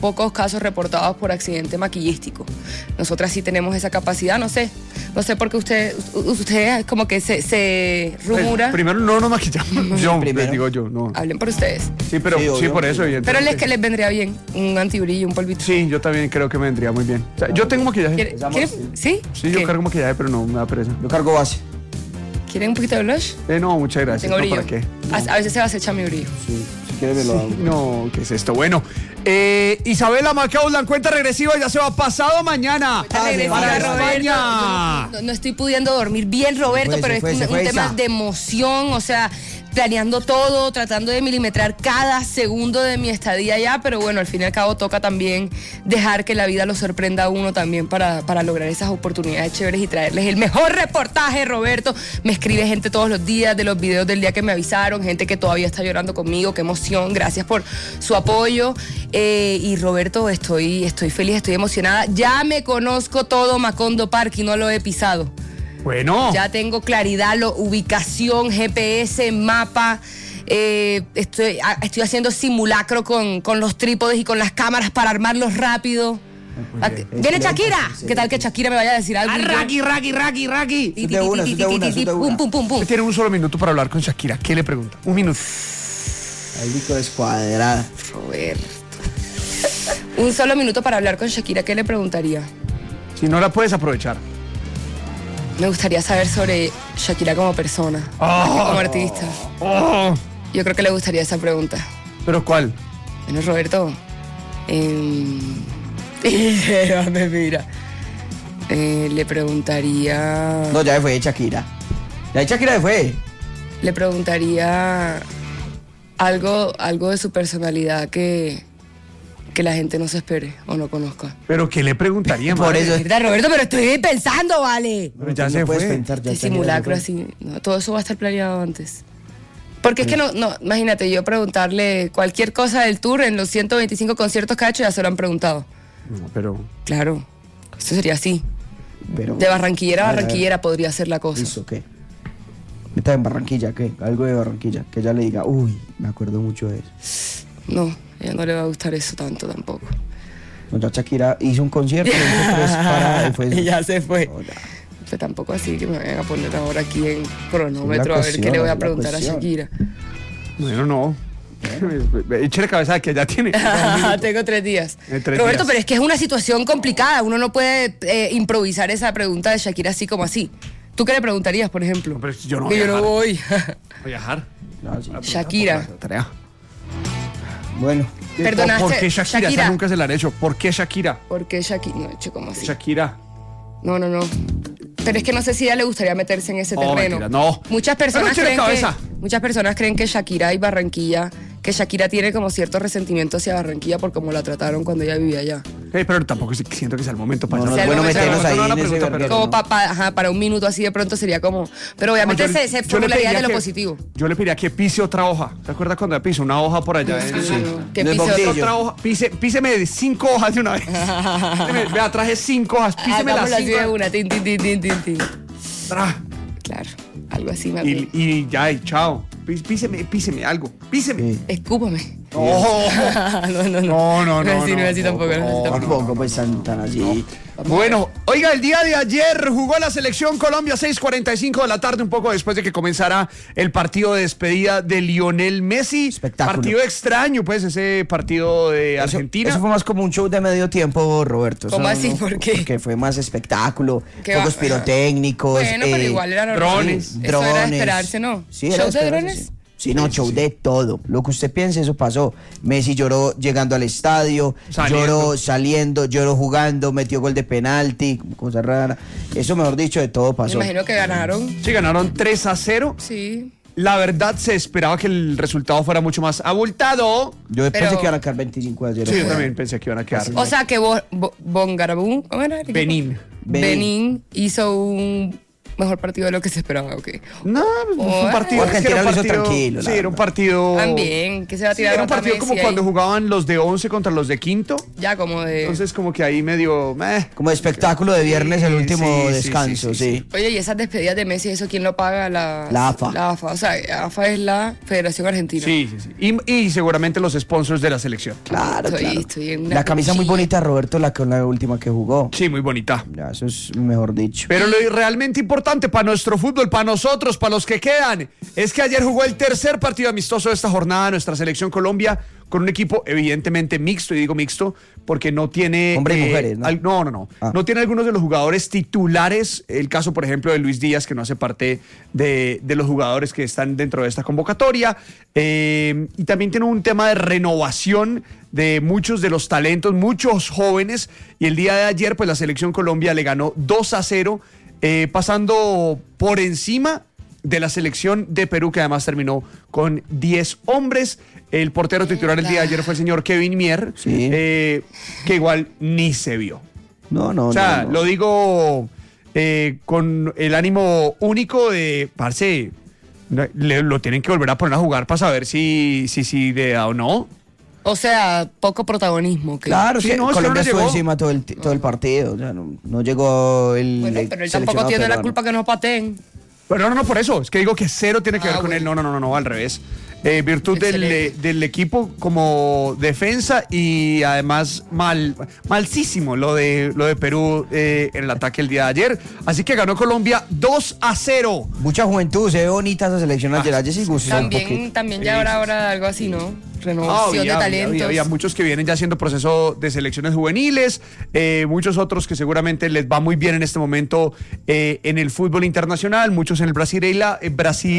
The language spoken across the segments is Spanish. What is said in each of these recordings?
pocos casos reportados por accidente maquillístico. Nosotras sí tenemos esa capacidad, no sé por qué usted como que se rumora. Primero no nos maquillamos. Yo, primero. les digo yo, no. Hablen por ustedes. Sí, pero sí, por eso, Pero evidentemente. que les vendría bien un antibrillo, un polvito. Sí, yo también creo que me vendría muy bien. O sea, yo tengo maquillaje. ¿Sí? Sí, yo ¿Qué? cargo maquillaje, pero no me da pereza. Yo cargo base. ¿Quieren un poquito de blush? No, muchas gracias. Tengo No, brillo. ¿para qué? A veces se va a echar mi brillo. Sí, si quieres me lo hago. No, ¿qué es esto? Bueno, Isabela Macaulay, la cuenta regresiva ya se va pasado mañana. Regresiva, Para Roberto. España. Yo no estoy pudiendo dormir bien, Roberto, pero es un tema de emoción, o sea, planeando todo, tratando de milimetrar cada segundo de mi estadía allá, pero bueno, al fin y al cabo toca también dejar que la vida lo sorprenda a uno también para lograr esas oportunidades chéveres y traerles el mejor reportaje, Roberto. Me escribe gente todos los días de los videos del día que me avisaron, gente que todavía está llorando conmigo, qué emoción, gracias por su apoyo. Y Roberto, estoy feliz, estoy emocionada. Ya me conozco todo Macondo Park y no lo he pisado. Bueno. Ya tengo claridad, ubicación, GPS, mapa. Estoy haciendo simulacro con los trípodes y con las cámaras para armarlos rápido. ¡Viene Shakira! ¿Qué tal que Shakira me vaya a decir algo? Raki! Pum, pum, pum, pum. Usted tiene un solo minuto para hablar con Shakira. ¿Qué le pregunta? Un minuto. Ahí dijo descuadrada. Roberto. Un solo minuto para hablar con Shakira. ¿Qué le preguntaría? Si no la puedes aprovechar. Me gustaría saber sobre Shakira como persona, como artista. Yo creo que le gustaría esa pregunta. ¿Pero cuál? Bueno, Roberto, me mira. Le preguntaría... No, ya fue Shakira. Ya Shakira se fue. Le preguntaría algo de su personalidad que la gente no se espere o no conozca. ¿Pero qué le preguntaría, Por madre? eso- ¿Verdad, Roberto? Pero estoy pensando, vale. Pero ya No se puedes fue. pensar, ya De Shakira simulacro se fue. así. No, todo eso va a estar planeado antes. Porque es que no, imagínate, yo preguntarle cualquier cosa del tour en los 125 conciertos que ha hecho ya se lo han preguntado. No, pero... Claro, esto sería así. Pero, De Barranquillera a A ver, Barranquillera podría ser la cosa. ¿Listo qué? ¿Está en Barranquilla qué? Algo de Barranquilla. Que ella le diga, uy, me acuerdo mucho de eso. No, a ella no le va a gustar eso tanto tampoco. No, ya Shakira hizo un concierto, hizo 3 paradas y fue eso. Y ya se fue. No, ya. Pues tampoco así que me vayan a poner ahora aquí en cronómetro a ver qué le voy a preguntar a Shakira. Bueno, no. Échale cabeza que ya tiene. Tengo 3 días. 3 Roberto, días. pero es que es una situación complicada. Uno no puede improvisar esa pregunta de Shakira así como así. ¿Tú qué le preguntarías, por ejemplo? Pero yo no Que yo no voy voy. a viajar. No, sí. Shakira. Tarea. Bueno, Perdonaste, ¿Por qué Shakira? Shakira. Esa nunca se la han hecho. ¿Por qué Shakira? ¿Por qué Shakira? No, hecho como así. Shakira. No. Pero es que no sé si a ella le gustaría meterse en ese No, terreno. mentira, no. Muchas personas Pero échale creen que cabeza. muchas personas creen que Shakira y Barranquilla, que Shakira tiene como cierto resentimiento hacia Barranquilla por cómo la trataron cuando ella vivía allá. Pero tampoco siento que sea el momento para No, hacer. no es bueno Sea el meternos momento. ahí No, no, en ese pregunta, pero- verguero, Como ¿no? para un minuto así de pronto sería como... Pero obviamente No, se yo le formularía pediría de lo que- positivo. Yo le pediría que pise otra hoja. ¿Se acuerda cuando ella pisó una hoja por allá? Que Del pise bocadillo. otro. Otra hoja. Píseme 5 hojas de una vez. Vea, traje 5 hojas. Píseme las Hagámoslo así de 5. una. Tin. Claro, algo así me acuerdo. Y ya, y chao. Píseme algo. Píseme. Sí. Escúpame. Oh. No es así tampoco. Tampoco, pues tan así. Bueno, oiga, el día de ayer jugó la selección Colombia 6:45 de la tarde, un poco después de que comenzara el partido de despedida de Lionel Messi. Espectáculo. Partido extraño, pues, ese partido de Eso- Argentina. Eso fue más como un show de medio tiempo, Roberto. Eso ¿Cómo así? ¿Por qué? Porque fue más espectáculo, ¿Qué juegos va? pirotécnicos. Bueno, pero igual era normal. drones. Eso era de esperarse, ¿no? Sí, era ¿Show de esperarse, drones? sí. Sí, no, show de todo. Lo que usted piense, eso pasó. Messi lloró llegando al estadio, Saliendo. lloró saliendo, lloró jugando, metió gol de penalti, cosa rara. Eso, mejor dicho, de todo Me pasó. imagino que ganaron. Sí, ganaron 3-0. Sí. La verdad, se esperaba que el resultado fuera mucho más abultado. Yo Pero- pensé que iban a quedar 25 ayer. Sí, yo también pensé que iban a quedar. O sea que Bongarabú, ¿cómo era? Benín. Benín hizo un mejor partido de lo que se esperaba, ¿ok? No, fue un partido. Argentina lo hizo tranquilo. Sí, era un partido. También, que se va a tirar. Era un partido como cuando jugaban los de 11 contra los de quinto. Ya, como de. Entonces, como que ahí medio. Como de espectáculo de viernes, el último descanso, sí. Oye, y esas despedidas de Messi, ¿eso quién lo paga? La AFA. La AFA. O sea, AFA es la Federación Argentina. Sí. Y seguramente los sponsors de la selección. Claro, Estoy en una la camisa muy bonita, Roberto, la última que jugó. Sí, muy bonita. Ya, eso es mejor dicho. Pero lo realmente importante para nuestro fútbol, para nosotros, para los que quedan, es que ayer jugó el tercer partido amistoso de esta jornada nuestra selección Colombia con un equipo evidentemente mixto, y digo mixto porque no tiene... Hombres y mujeres, ¿no? No. No tiene algunos de los jugadores titulares, el caso por ejemplo de Luis Díaz, que no hace parte de los jugadores que están dentro de esta convocatoria, y también tiene un tema de renovación de muchos de los talentos, muchos jóvenes, y el día de ayer pues la selección Colombia le ganó 2-0, pasando por encima de la selección de Perú, que además terminó con 10 hombres. El portero titular el día de ayer fue el señor Kevin Mier, que igual ni se vio. No. Lo digo con el ánimo único de, parce, lo tienen que volver a poner a jugar para saber si le da o no. O sea, poco protagonismo. Claro, sí, Colombia estuvo encima todo el partido. O sea, no llegó el. Bueno, pero él tampoco tiene la culpa que no pateen. Pero no, por eso. Es que digo que cero tiene que ver con él. No, al revés. Virtud del equipo como defensa, y además malísimo lo de Perú en el ataque el día de ayer. Así que ganó Colombia 2-0. Mucha juventud, se ve bonita esa selección ayer. Ayer sí gustó. También ya habrá ahora algo así, ¿no? Renovación de talentos. Había muchos que vienen ya haciendo proceso de selecciones juveniles, muchos otros que seguramente les va muy bien en este momento en el fútbol internacional, muchos en el Brasileirao. En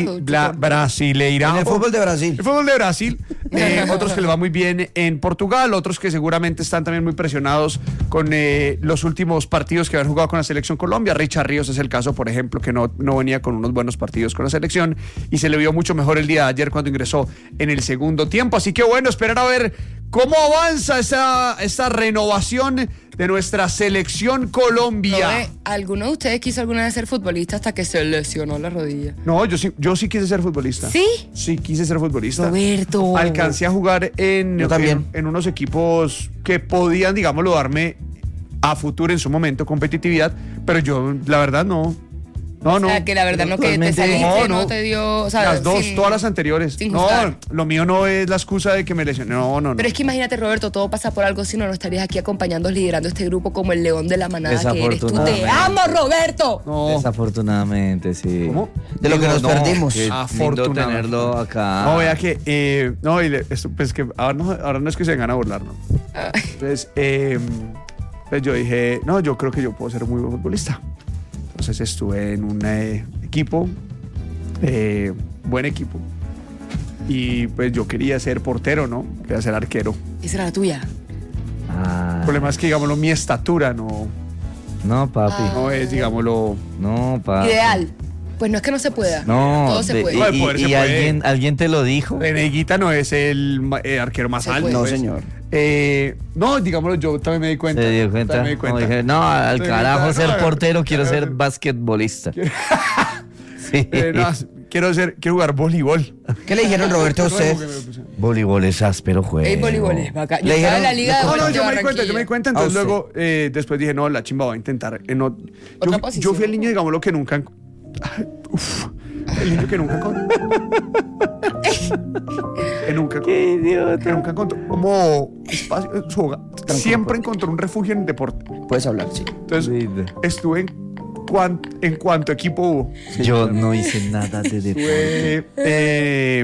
el fútbol de Brasil. El fútbol de Brasil. Otros que les va muy bien en Portugal, otros que seguramente están también muy presionados con los últimos partidos que han jugado con la selección Colombia. Richard Ríos es el caso, por ejemplo, que no venía con unos buenos partidos con la selección y se le vio mucho mejor el día de ayer cuando ingresó en el segundo tiempo. Así que bueno, esperar a ver cómo avanza esa renovación de nuestra selección Colombia. ¿Alguno de ustedes quiso alguna vez ser futbolista hasta que se lesionó la rodilla? No, yo sí quise ser futbolista. ¿Sí? Sí, quise ser futbolista. Roberto. Alcancé a jugar en unos equipos que podían, digámoslo, darme a futuro en su momento competitividad, pero yo, la verdad, no. No. O sea, que la verdad no, que te saliste, no te dio... O sea, las dos, todas las anteriores. No, lo mío no es la excusa de que me lesioné. No. Pero es que imagínate, Roberto, todo pasa por algo, si no estarías aquí acompañando, liderando este grupo como el león de la manada que eres tú. ¡Te amo, Roberto! No. Desafortunadamente, sí. ¿Cómo? De lo que nos perdimos. Afortunadamente. Tenerlo acá. No, vea que... pues que ahora no es que se vengan a burlar, ¿no? Entonces, pues yo dije, no, yo creo que yo puedo ser muy buen futbolista. Entonces estuve en un equipo, buen equipo, y pues yo quería ser portero, ¿no? Quería ser arquero. ¿Esa era la tuya? El problema es que, digámoslo, mi estatura no papi. No es, digámoslo... No, papi. Ideal. Pues no es que no se pueda. No, todo se puede. Y alguien te lo dijo. Reneguita no es el arquero más alto. No, pues. Señor. No, digámoslo, yo también me di cuenta. ¿Se dio cuenta? Dije, no, al carajo ser portero, quiero ser basquetbolista. Sí. Quiero jugar voleibol. ¿Qué le dijeron, Roberto, a usted? Voleibol es áspero, juego. El voleibol es bacán. Le dijeron en la liga de yo me di cuenta, entonces luego después dije, no, la chimba voy a intentar. Yo fui el niño, digámoslo, que nunca... el niño que nunca Qué idiota. Que nunca encontró como espacio en su hogar. Siempre encontró un refugio en el deporte. Puedes hablar, sí. Entonces estuve en cuanto equipo hubo. Yo no hice nada de deporte.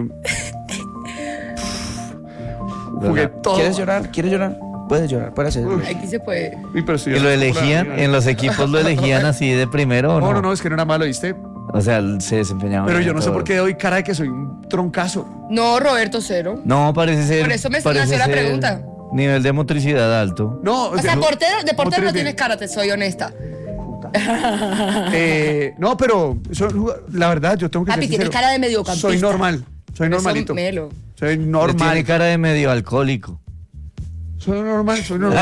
Jugué todo. ¿Quieres llorar? Puedes llorar, puedes hacerlo. Aquí se puede. ¿Y lo elegían? ¿En los equipos lo elegían así de primero o no? No, es que no era malo, ¿viste? O sea, se desempeñaba. Pero yo no sé por qué doy cara de que soy un troncazo. No, Roberto, cero. No, parece ser. Por eso me nació la pregunta. Nivel de motricidad alto. No, o sea, de portero no tienes cara, te soy honesta. No, pero la verdad, yo tengo que ser sincero. Tienes cara de mediocampista. Soy normal, soy normalito. Soy normal. Tiene cara de medio alcohólico. Soy normal.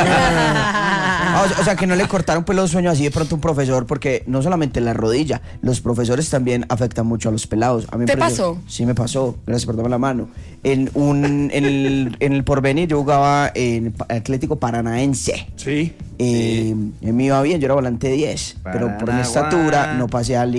O sea, que no le cortaron pues los sueños así de pronto a un profesor, porque no solamente la rodilla, los profesores también afectan mucho a los pelados. A mí ¿Te pasó? Sí, me pasó. Gracias por darme la mano. En el Porvenir yo jugaba en Atlético Paranaense. Sí. Me iba bien, yo era volante 10, pero por mi estatura no pasé a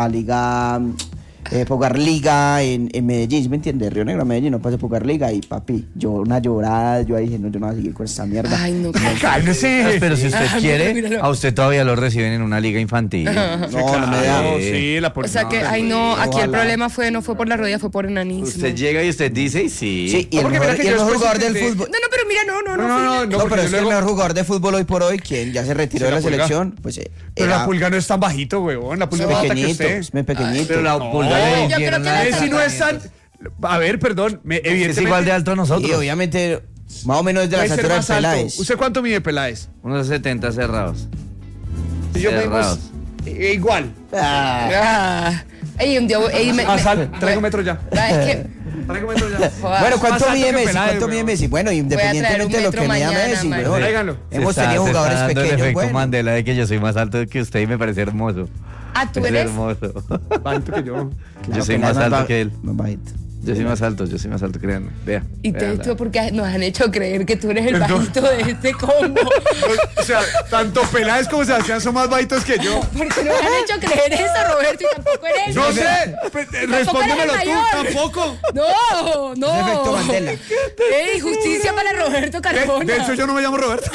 jugar liga en Medellín, ¿me entiendes? Río Negro, Medellín, no pasé a jugar liga y papi, una llorada, yo ahí dije, no, yo no voy a seguir con esta mierda. Ay, no, cálmese. Pero si usted quiere, míralo. a usted todavía lo reciben en una liga infantil. No me da. Sí, O sea que, ay no, aquí el problema no fue por la rodilla, fue por enanismo. Usted llega y usted dice y sí. Sí, y el porque mira mejor, que y el yo mejor después jugador del intenté- fútbol. No, pero mira, No, pero es que el luego- mejor jugador de fútbol hoy por hoy, quien ya se retiró Sí, de la la Pulga. selección, pues Pero era la pulga no es tan bajito, huevón. La pulga es más alta que pequeñito, usted. es muy pequeñito. Pero la pulga le yo creo hicieron que la- la- Messi no es tan... A ver, perdón. Evidentemente... Es igual de alto a nosotros. Y obviamente, más o menos de la puede ser estatura de más alto. Peláez. ¿Usted cuánto mide, Peláez? Unos 70 cerrados. Y yo Cerrados. medimos igual. Ey, un día, Traigo metro ya. Es que, Traigo metro ya. joder, Bueno, ¿cuánto Más alto mide que Messi? Peláez, ¿Cuánto mide weón. Messi? Bueno, independientemente de lo que metro mida mañana, Messi, man. weón. Tráiganlo. Hemos Se tenido está jugadores dando el pequeños, efecto bueno. Mandela de que yo soy más alto que usted y me parece hermoso. tú Es eres. hermoso. Más alto que yo. Yo soy más alto que él. Más bajito. Yo soy más alto, créanme. Vea. Y véala. tú, porque nos han hecho creer que tú eres el Perdón. bajito de este combo. O sea, tanto Peláez como Sebastián son más bajitos que yo. Porque nos han hecho creer eso, Roberto, y tampoco eres. No sé. Respóndemelo eres tú. mayor. Tampoco. No, no. Es efecto Mandela. Ey, justicia para Roberto Carmona. De hecho, yo no me llamo Roberto.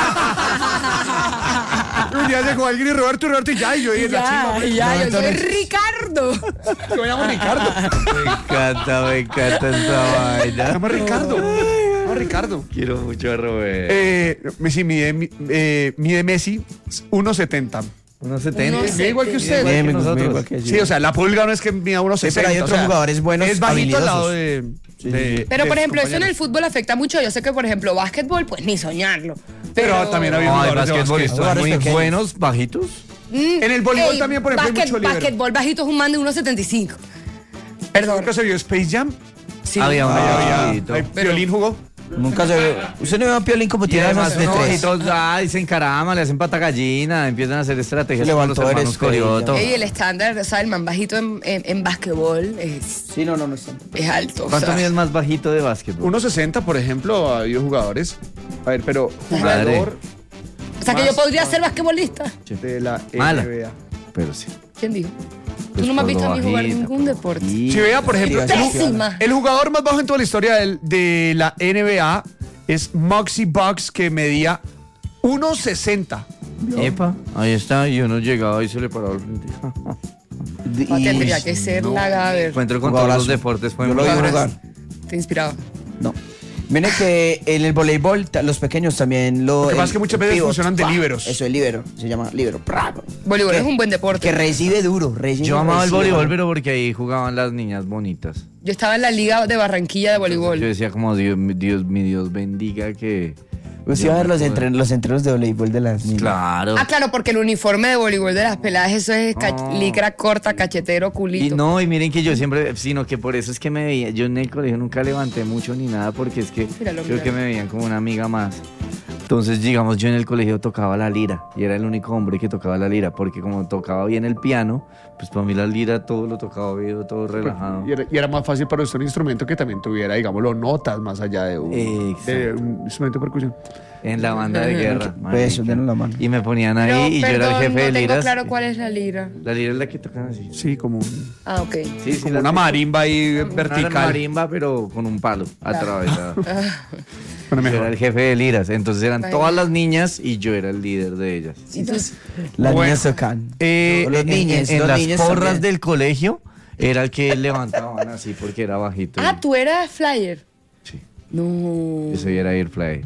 Un día llegó alguien y Roberto y ya. Y yo dije, la chimba. hombre. ya, yo soy entonces- Ricardo. Yo me llamo Ricardo. Me encanta esta Me vaina. llamo Ricardo. Me llamo Ricardo. Quiero mucho a Robert. Messi mide Messi 1.70. Unos 70. Unos Mide igual que usted. Bien, que nosotros. igual que yo. Sí, o sea, la pulga no es que mida 1.60. Sí, pero hay otros jugadores buenos, Es bajito al lado habilidosos. Pero, por de ejemplo, sus eso en el compañeros. fútbol afecta mucho. Yo sé que, por ejemplo, básquetbol, pues ni soñarlo. Pero también había No, hay jugadores de basquetbolistas Jugadores muy pequeños. buenos, bajitos. En el voleibol también, por ejemplo, hay mucho líder. Básquetbol bajito es un man de 1.75. Perdón. ¿Nunca se vio Space Jam? Sí. Había un Ahí bajito. Violín jugó. Nunca se ve. Usted no ve a Piolín como Y tiene además, esas de no, y tres. todos se encaraman, le hacen pata gallina, empiezan a hacer estrategias con los Levantó hermanos eres Corioto. Ey, el estándar, o sea, el man bajito en básquetbol es Sí, no está. alto. o ¿Cuánto sea. mide el más bajito de básquetbol? 1.60, por ejemplo, ha habido jugadores. A ver, pero jugador O sea, que yo podría ser basquetbolista. de la Mala. NBA. Pero sí. ¿Quién dijo? Pues Tú no me has por visto lo a mí jugar bajita, ningún por lo deporte. bajita. Si vea, por ejemplo, Pésima. el jugador más bajo en toda la historia de la NBA es Moxie Bucks, que medía 1.60. Epa, ahí está, y uno llegaba y se le paraba al frente. Tendría que ser la Gaber. Encuentro con todos Jugadorazo. los deportes. Fue Yo lo muy vi bueno. jugar. Te inspiraba. No. Miren que en el voleibol los pequeños también lo. Lo que pasa es que muchas veces pivot, funcionan de ¡pah! líberos. Eso es líbero, se llama líbero. Voleibol Que- es un buen deporte. Que recibe duro, recibe. Yo amaba el recibe voleibol, duro. pero porque ahí jugaban las niñas bonitas. Yo estaba en la liga de Barranquilla de Yo voleibol. decía como mi Dios bendiga que... Usted iba a ver los entrenos de voleibol de las niñas. Claro. Ah, claro, porque el uniforme de voleibol de las peladas, eso es No. licra corta, cachetero, Y culito. no, y miren que yo siempre, sino que por eso es que me veía, yo en el colegio nunca levanté mucho ni nada porque es que Míralo, creo que míralo. me veían como una amiga más. Entonces, digamos, yo en el colegio tocaba la lira y era el único hombre que tocaba la lira porque como tocaba bien el piano, pues para mí la lira todo lo tocaba bien, todo relajado. Y era más fácil para usted un instrumento que también tuviera, digámoslo, notas más allá de un instrumento de percusión. En la banda de guerra. Pues, marica. denos la mano. Y me ponían ahí Pero, y yo era el perdón, jefe no de tengo liras. claro cuál es la lira. La lira es la que tocan así. Sí, como, Ah, ok. Sí, sí, como la una que- marimba ahí Una vertical. marimba, pero con un palo atravesado. Bueno, Yo era mejor. el jefe de liras, entonces eran Bueno. todas las niñas y yo era el líder de ellas. Y tú- Las Bueno, niñas tocan. los En niños, en los las niños porras también. del colegio era el que levantaban así porque era bajito. Ah, tú eras flyer. Sí, No. yo soy era air flyer.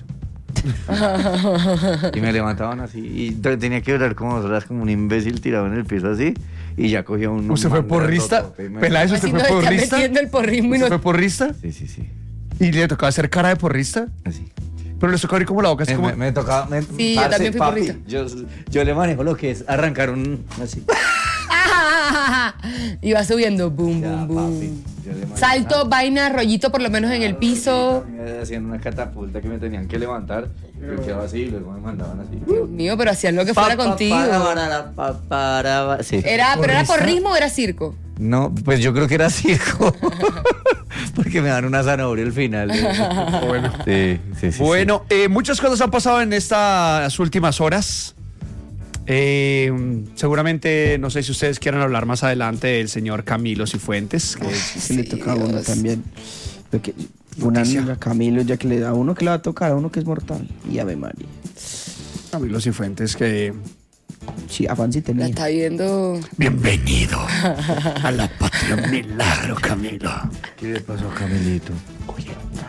Y me levantaban así y tenía que durar como 2 horas como un imbécil tirado en el piso así y ya cogía un... ¿Usted fue porrista? Peláez, Así ¿usted nos fue está porrista? metiendo el porrismo y ¿Usted no. fue porrista? Sí, sí, sí. ¿Y le tocaba hacer cara de porrista? Así. Pero les tocaba abrir como la boca, así como... Me tocaba... Sí, yo también fui porrista. Yo le manejo lo que es arrancar un... Así. Y va subiendo, boom, boom, boom. Salto, vaina, rollito por lo menos en el piso. Hacían una catapulta que me tenían que levantar. Yo quedaba así y luego me mandaban así. Dios mío, pero hacían lo que fuera contigo. Sí. ¿Pero era por ritmo o era circo? No, pues yo creo que era circo. Porque me dan una zanahoria al final. Bueno, sí. Bueno, muchas cosas han pasado en estas últimas horas. Seguramente, no sé si ustedes quieran hablar más adelante del señor Camilo Cifuentes. Que le toca a uno también. Porque una amiga Camilo, ya que le da a uno que le va a tocar, a uno que es mortal. Y Ave María. Camilo Cifuentes que... Sí, afán sí tenía. La está viendo. Bienvenido a la patria milagro, Camilo. ¿Qué le pasó a Camilito? Oye,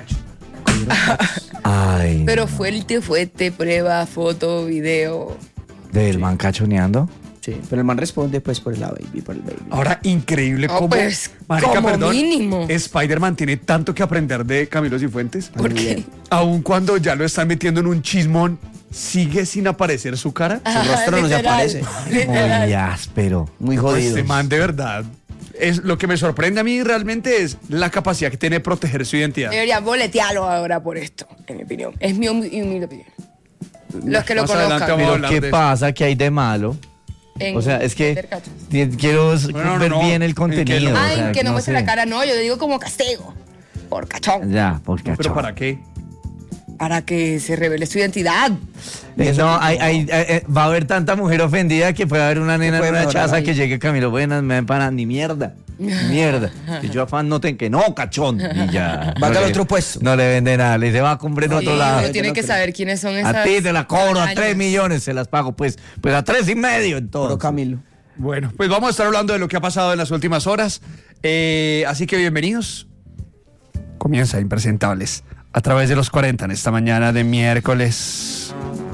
Ay. Pero fuerte, prueba, foto, video. ¿Del man cachoneando? Sí, pero el man responde pues por el baby, por el baby. ahora, increíble cómo... Pues, Marica, como perdón, mínimo. Spider-Man tiene tanto que aprender de Camilo Cifuentes. ¿Por qué? Aun cuando ya lo están metiendo en un chismón, sigue sin aparecer su cara. Su rostro no se aparece. Muy áspero. Muy jodido. Este man, de verdad. Es, lo que me sorprende a mí realmente es la capacidad que tiene de proteger su identidad. Debería boletearlo ahora por esto, en mi opinión. Es mi humilde opinión. Los que lo Más adelante conozcan. vamos a Pero hablar ¿qué de eso. pasa? ¿Qué hay de malo? En O sea, es que meter cachos. quiero ver no. bien el En contenido. que o Ay, sea, que no muestre sé. la cara, no, yo digo como castigo. Por cachón. Ya, por cachón. ¿Pero para qué? Para que se revele su identidad. No, va a haber tanta mujer ofendida que puede haber una nena en puede una mejorar chaza ahí. que llegue Camilo, buenas, me empanan, ni mierda. Mierda. Que yo afán noten que no, cachón. Y ya. Vaya No al le- otro puesto. No le vende nada, le dice, va a comprar en Sí, otro lado. uno tiene que saber quiénes son esas. A ti te la cobro a arañas. 3 millones, se las pago, pues a 3,5 entonces. Puro Camilo. Bueno, pues vamos a estar hablando de lo que ha pasado en las últimas horas. Así que bienvenidos. Comienza Impresentables a través de los 40 en esta mañana de miércoles.